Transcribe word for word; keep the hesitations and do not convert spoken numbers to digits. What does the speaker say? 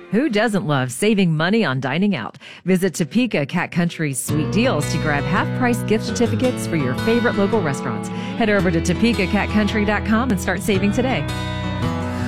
Who doesn't love saving money on dining out? Visit Topeka Cat Country's Sweet Deals to grab half-price gift certificates for your favorite local restaurants. Head over to topeka cat country dot com and start saving today.